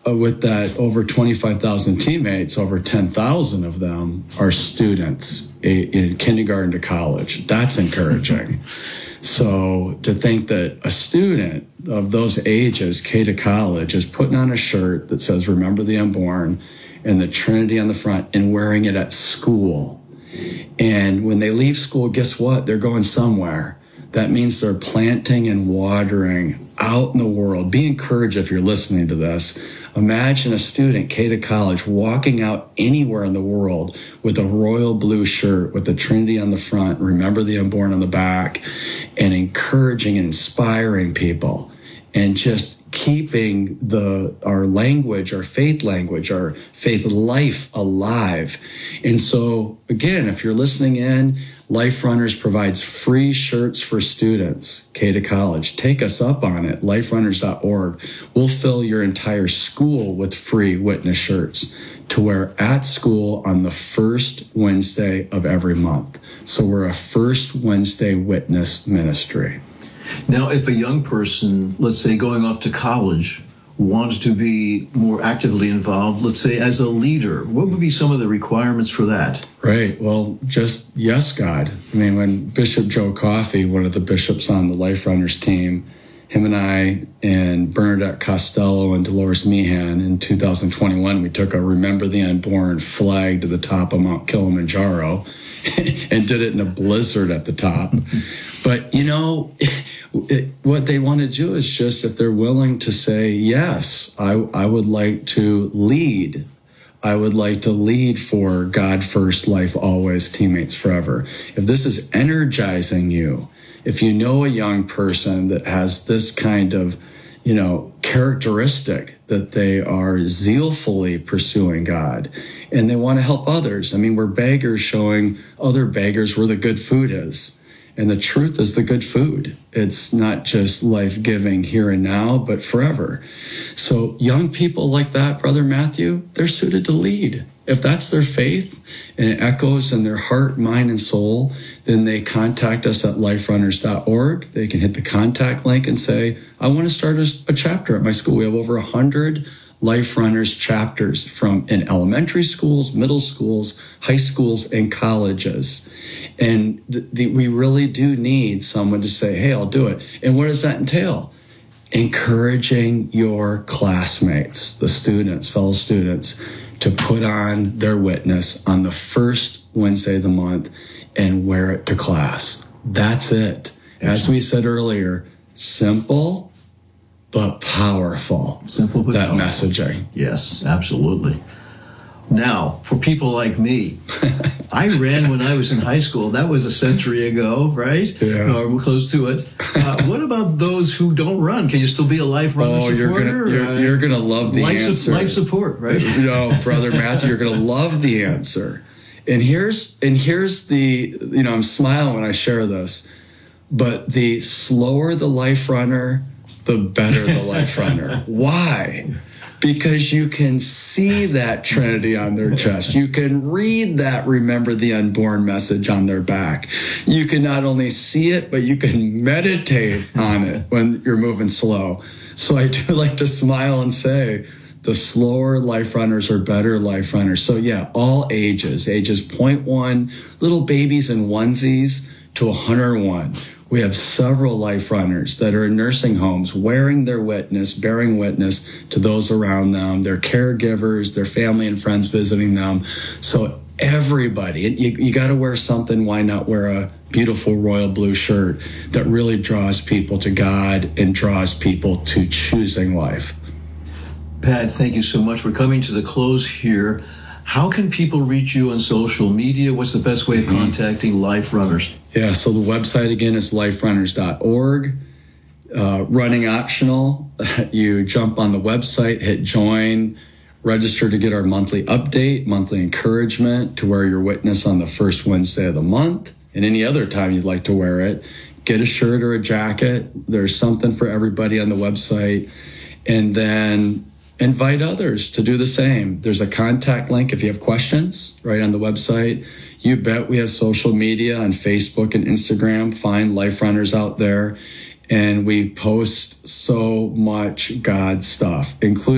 with that over 25,000 teammates, over 10,000 of them are students in kindergarten to college. That's encouraging. So to think that a student of those ages, K to college, is putting on a shirt that says, "Remember the Unborn," and the Trinity on the front, and wearing it at school. And when they leave school, guess what? They're going somewhere. That means they're planting and watering out in the world. Be encouraged if you're listening to this. Imagine a student, K to college, walking out anywhere in the world with a royal blue shirt with the Trinity on the front, "Remember the Unborn" on the back, and encouraging and inspiring people, and just keeping our language, our faith life alive. And so, again, if you're listening in, Life Runners provides free shirts for students, K to college. Take us up on it, liferunners.org. We'll fill your entire school with free witness shirts to wear at school on the first Wednesday of every month. So we're a first Wednesday witness ministry. Now, if a young person, let's say going off to college, wanted to be more actively involved, let's say as a leader, what would be some of the requirements for that? Right. Well, just yes, God. I mean, when Bishop Joe Coffey, one of the bishops on the Life Runners team, him and I and Bernadette Costello and Dolores Meehan in 2021, we took a Remember the Unborn flag to the top of Mount Kilimanjaro and did it in a blizzard at the top. But, you know, what they want to do is just, if they're willing to say, yes, I would like to lead. I would like to lead for God First, Life Always, Teammates Forever. If this is energizing you, if you know a young person that has this kind of, characteristic, that they are zealfully pursuing God and they want to help others. I mean, we're beggars showing other beggars where the good food is. And the truth is the good food. It's not just life-giving here and now, but forever. So young people like that, Brother Matthew, they're suited to lead. If that's their faith and it echoes in their heart, mind, and soul, then they contact us at liferunners.org. They can hit the contact link and say, I want to start a chapter at my school. We have over 100 Life Runners chapters in elementary schools, middle schools, high schools, and colleges. And we really do need someone to say, hey, I'll do it. And what does that entail? Encouraging your classmates, the students, fellow students, to put on their witness on the first Wednesday of the month and wear it to class. That's it. As we said earlier, simple but powerful. Simple but that powerful. Messaging. Yes, absolutely. Now, for people like me, I ran when I was in high school. That was a century ago, right? Yeah. Or close to it. What about those who don't run? Can you still be a Life Runner supporter? You're gonna love the answer. Life support, right? No, Brother Matthew, you're gonna love the answer. And here's the, I'm smiling when I share this, but the slower the Life Runner, the better the Life Runner. Why? Because you can see that Trinity on their chest. You can read that Remember the Unborn message on their back. You can not only see it, but you can meditate on it when you're moving slow. So I do like to smile and say, the slower Life Runners are better Life Runners. So yeah, all ages 0.1, little babies in onesies to 101. We have several Life Runners that are in nursing homes wearing their witness, bearing witness to those around them, their caregivers, their family and friends visiting them. So everybody, you got to wear something. Why not wear a beautiful royal blue shirt that really draws people to God and draws people to choosing life? Pat, thank you so much. We're coming to the close here. How can people reach you on social media? What's the best way of contacting Life Runners? Yeah, so the website again is liferunners.org. Running optional. You jump on the website, hit join, register to get our monthly update, monthly encouragement to wear your witness on the first Wednesday of the month and any other time you'd like to wear it. Get a shirt or a jacket. There's something for everybody on the website. And then invite others to do the same. There's a contact link if you have questions right on the website. You bet we have social media on Facebook and Instagram. Find Life Runners out there. And we post so much God stuff, including